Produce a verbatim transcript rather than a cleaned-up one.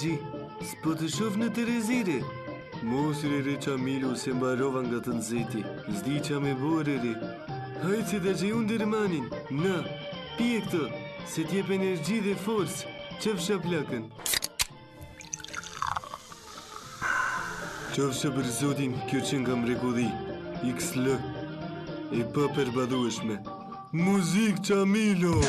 Gji, s'po të shof në Terezire. Mos re re Qamilu se mbarova nga të nxehti. S'di qa me bore re. Hajtë se ta që unë dërmanin. Na, pije këtë, se t'jep energji dhe forës. Qëfsha plakën. Qofsha për zotin, kjo që nga mrekulli. X L. E pa përbadhueshme. Muzik Qamilo!